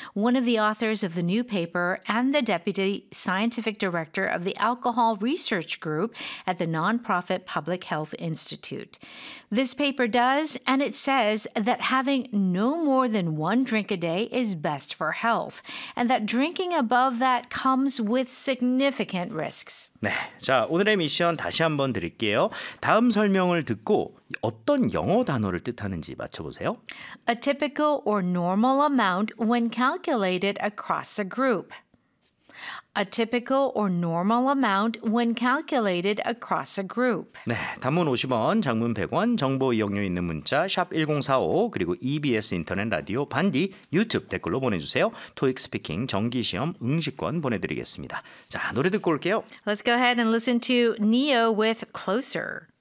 one of the authors of the new paper and the deputy scientific director of the Alcohol Research Group at the nonprofit Public Health Institute. This paper does, and it says that having no more than one drink a day is best for health, and that drinking above that comes with significant risks. 네, 자 오늘의 미션 다시 한번 드릴게요. 다음 설명을 듣고 어떤 영어 단어를 뜻하는지 맞춰보세요. A typical or normal amount when calculated across a group. A typical or normal amount when calculated across a group. 네, 단문 50원, 장문 100원, 정보 이용료 있는 문자 샵 1045 그리고 EBS 인터넷 라디오 반디 유튜브 댓글로 보내주세요. 토익 스피킹 정기시험 응시권 보내드리겠습니다. 자, 노래 듣고 올게요. Let's go ahead and listen to Neo with Closer.